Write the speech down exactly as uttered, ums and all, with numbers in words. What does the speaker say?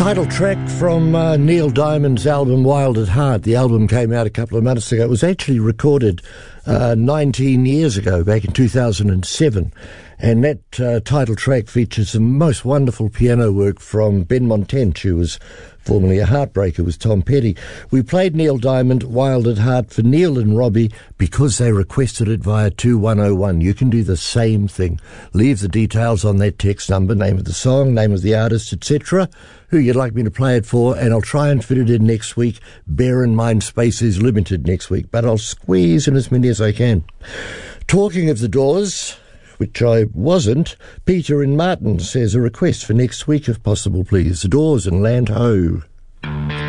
Title track from uh, Neil Diamond's album Wild at Heart. The album came out a couple of months ago. It was actually recorded uh, nineteen years ago, back in two thousand seven. And that uh, title track features the most wonderful piano work from Ben Montench, who was formerly a Heartbreaker with Tom Petty. We played Neil Diamond, Wild at Heart, for Neil and Robbie because they requested it via two one oh one. You can do the same thing. Leave the details on that text number, name of the song, name of the artist, et cetera, who you'd like me to play it for, and I'll try and fit it in next week. Bear in mind, space is limited next week, but I'll squeeze in as many as I can. Talking of the Doors, which I wasn't, Peter in Martin says a request for next week, if possible, please. The Doors and Land Ho.